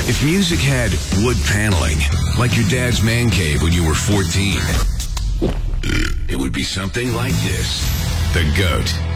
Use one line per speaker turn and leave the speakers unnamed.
If music had wood paneling, like your dad's man cave when you were 14, it would be something like this. The GOAT.